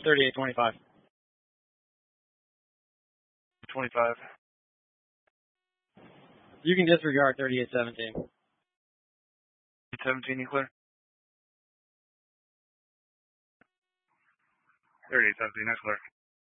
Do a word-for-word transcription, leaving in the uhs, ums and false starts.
thirty-eight twenty-five. twenty-five. You can disregard thirty-eight seventeen. seventeen, you clear? thirty-eight seventeen, that's clear.